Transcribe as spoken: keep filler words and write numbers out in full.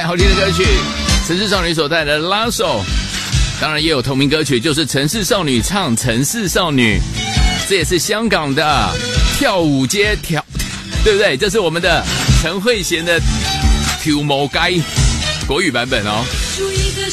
好听的歌曲，城市少女所带来的拉手，当然也有同名歌曲，就是城市少女唱城市少女，这也是香港的跳舞街跳，对不对？这是我们的陈慧娴的跳舞街国语版本哦。